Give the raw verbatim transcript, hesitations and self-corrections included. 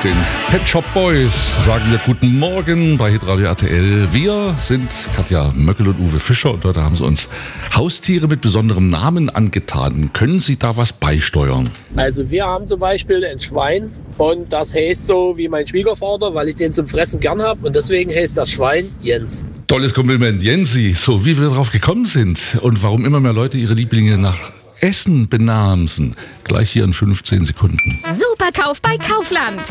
Den Pet Shop Boys sagen wir guten Morgen bei Hitradio R T L. Wir sind Katja Möckel und Uwe Fischer und heute haben sie uns Haustiere mit besonderem Namen angetan. Können Sie da was beisteuern? Also wir haben zum Beispiel ein Schwein und das heißt so wie mein Schwiegervater, weil ich den zum Fressen gern habe und deswegen heißt das Schwein Jens. Tolles Kompliment, Jensi. So, wie wir darauf gekommen sind und warum immer mehr Leute ihre Lieblinge nach Essen benamsen. Gleich hier in fünfzehn Sekunden. Superkauf bei Kaufland.